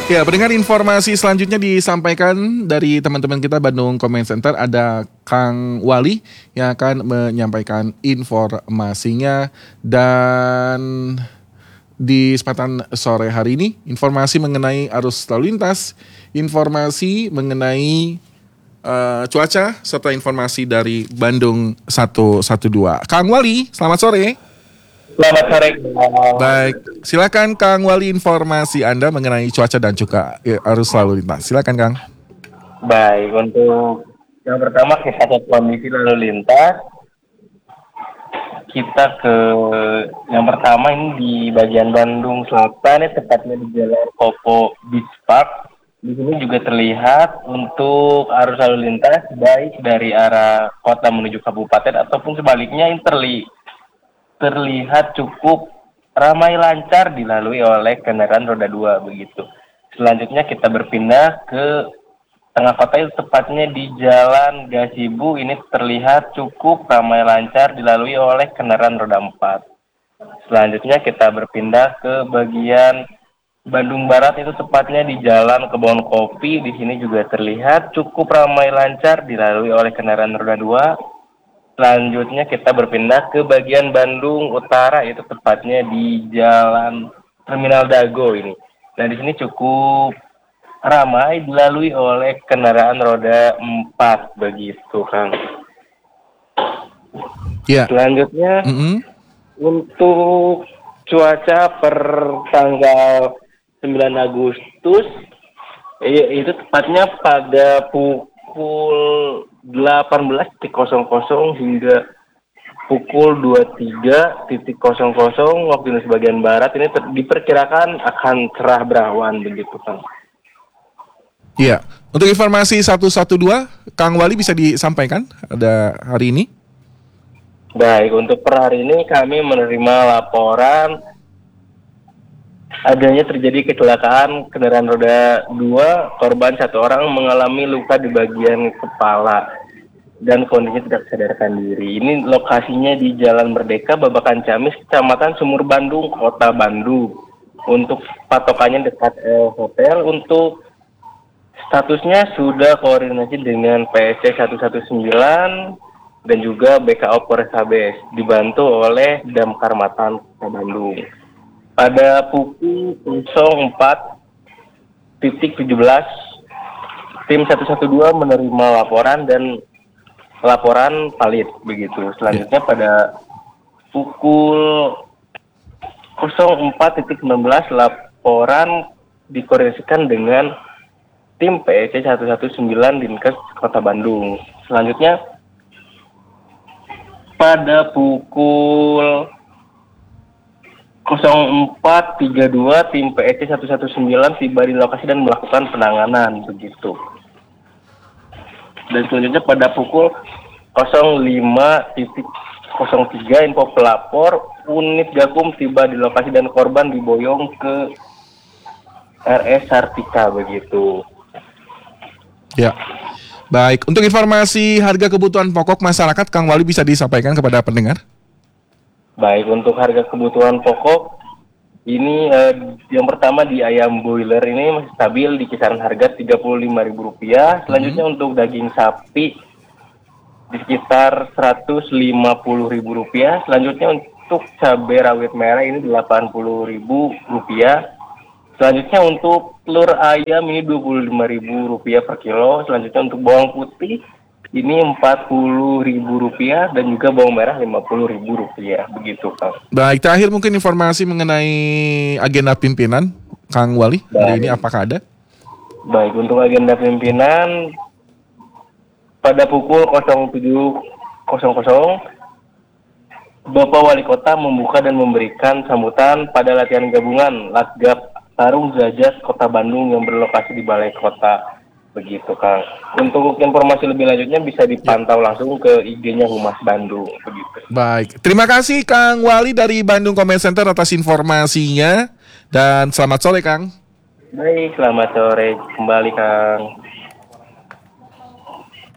Ya, pendengar, informasi selanjutnya disampaikan dari teman-teman kita Bandung Comment Center. Ada Kang Wali yang akan menyampaikan informasinya. Dan di kesempatan sore hari ini, informasi mengenai arus lalu lintas, informasi mengenai cuaca, serta informasi dari Bandung 112. Kang Wali, selamat sore. Selamat sore. Baik, silakan Kang Wali, informasi Anda mengenai cuaca dan juga arus lalu lintas. Silakan Kang. Baik, untuk yang pertama kita ke kondisi lalu lintas. Kita ke yang pertama ini di bagian Bandung Selatan, ya, tepatnya di Jalan Kopo Beach Park. Di sini juga terlihat untuk arus lalu lintas baik dari arah kota menuju kabupaten ataupun sebaliknya ini terlihat cukup ramai lancar dilalui oleh kendaraan roda 2 begitu. Selanjutnya kita berpindah ke tengah kota, itu tepatnya di Jalan Gasibu. Ini terlihat cukup ramai lancar dilalui oleh kendaraan roda 4. Selanjutnya kita berpindah ke bagian Bandung Barat, itu tepatnya di Jalan Kebon Kopi. Di sini juga terlihat cukup ramai lancar dilalui oleh kendaraan roda 2. Selanjutnya kita berpindah ke bagian Bandung Utara, itu tepatnya di Jalan Terminal Dago ini. Nah, di sini cukup ramai dilalui oleh kendaraan roda 4 begitu, Kang. Ya. Selanjutnya untuk cuaca per tanggal 9 Agustus itu tepatnya pada pukul 18.00 hingga pukul 23.00 waktu Indonesia bagian barat. Ini diperkirakan akan cerah berawan begitu, Kang. Iya, untuk informasi 112, Kang Wali bisa disampaikan ada hari ini? Baik, untuk per hari ini kami menerima laporan adanya terjadi kecelakaan kendaraan roda 2, korban 1 orang mengalami luka di bagian kepala dan kondisinya tidak sadarkan diri. Ini lokasinya di Jalan Merdeka, Babakan Ciamis, Kecamatan Sumur Bandung, Kota Bandung. Untuk patokannya dekat hotel. Untuk statusnya sudah koordinasi dengan PSC 119 dan juga BKO Polrestabes, dibantu oleh Damkar Matan Kota Bandung. Pada pukul 04.17, tim 112 menerima laporan dan laporan valid begitu. Selanjutnya pada pukul 04.19 laporan dikoordinasikan dengan tim PSC 119 Dinkes Kota Bandung. Selanjutnya pada pukul 04.32 tim PSC 119 tiba di lokasi dan melakukan penanganan begitu. Dan selanjutnya pada pukul 05.03 info pelapor, unit Gakum tiba di lokasi dan korban diboyong ke RS Sartika begitu. Ya. Baik, untuk informasi harga kebutuhan pokok masyarakat, Kang Wali bisa disampaikan kepada pendengar? Baik, untuk harga kebutuhan pokok ini yang pertama di ayam boiler ini masih stabil di kisaran harga Rp35.000. Selanjutnya untuk daging sapi di sekitar Rp150.000. Selanjutnya untuk cabai rawit merah ini Rp80.000. Selanjutnya untuk telur ayam ini Rp25.000 per kilo. Selanjutnya untuk bawang putih ini Rp40.000 dan juga bawang merah Rp50.000 begitu, Kang. Baik, terakhir mungkin informasi mengenai agenda pimpinan, Kang Wali. Hari ini apakah ada? Baik, untuk agenda pimpinan pada pukul 07.00 Bapak Wali Kota membuka dan memberikan sambutan pada latihan gabungan Latgab Tarung Derajat Kota Bandung yang berlokasi di Balai Kota. Begitu, Kang. Untuk informasi lebih lanjutnya bisa dipantau langsung ke IG-nya Humas Bandung. Begitu. Baik, terima kasih Kang Wali dari Bandung Comment Center atas informasinya. Dan selamat sore, Kang. Baik, selamat sore kembali, Kang.